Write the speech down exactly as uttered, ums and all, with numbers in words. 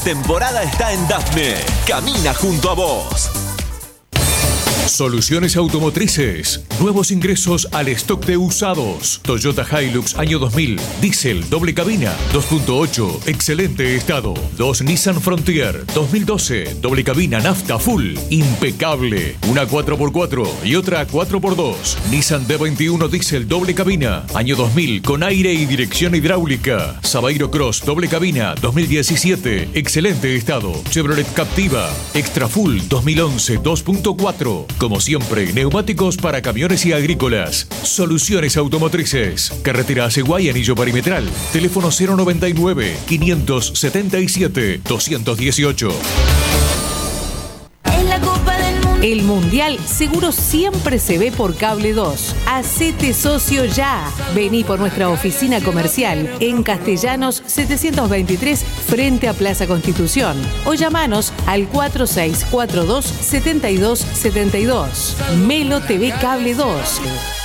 Temporada está en Dafne. Camina junto a vos. Soluciones Automotrices. Nuevos ingresos al stock de usados. Toyota Hilux año dos mil. Diesel, doble cabina, dos punto ocho. Excelente estado. Dos Nissan Frontier, dos mil doce. Doble cabina, nafta full. Impecable. Una cuatro por cuatro y otra cuatro por dos. Nissan D veintiuno Diesel, doble cabina. Año dos mil, con aire y dirección hidráulica. Sabairo Cross, doble cabina, dos mil diecisiete. Excelente estado. Chevrolet Captiva. Extra Full, dos mil once, dos punto cuatro. Como siempre, neumáticos para camiones y agrícolas. Soluciones Automotrices. Carretera Aceguay, anillo perimetral. Teléfono cero noventa y nueve, quinientos setenta y siete, doscientos dieciocho. Es la Copa del Mundo. El Mundial seguro siempre se ve por Cable dos. Hacete socio ya. Vení por nuestra oficina comercial en Castellanos setecientos veintitrés frente a Plaza Constitución o llamanos al cuatro seis cuatro dos, siete dos siete dos. Melo T V Cable dos.